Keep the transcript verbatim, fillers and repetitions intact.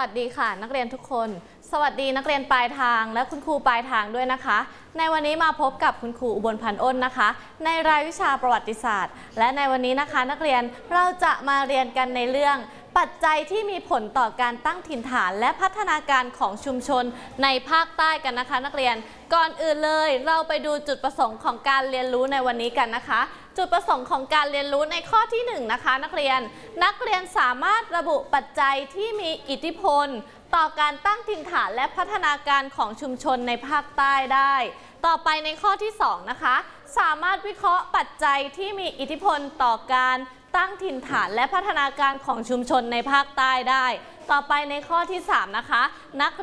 วัสดีค่ะนักเรียนทุกคนสวัสดีนักเรียนปลายทางและคุณครูปลายทางด้วยนะคะในวันนี้มาพบกับคุณครูอุบลพันธ์อ้นนะคะในรายวิชาประวัติศาสตร์และในวันนี้นะคะนักเรียนเราจะมาเรียนกันในเรื่องปัจจัยที่มีผลต่อการตั้งถิ่นฐานและพัฒนาการของชุมชนในภาคใต้กันนะคะนักเรียนก่อนอื่นเลยเราไปดูจุดประสงค์ของการเรียนรู้ในวันนี้กันนะคะจุดประสงค์ของการเรียนรู้ในข้อที่หนึ่งนะคะนักเรียนนักเรียนสามารถระบุปัจจัยที่มีอิทธิพลต่อการตั้งถิ่นฐานและพัฒนาการของชุมชนในภาคใต้ได้ต่อไปในข้อที่สองนะคะสามารถวิเคราะห์ปัจจัยที่มีอิทธิพลต่อการตั้งถิ่นฐานและพัฒนาการของชุมชนในภาคใต้ได้ต่อไปในข้อที่สามนะคะนัก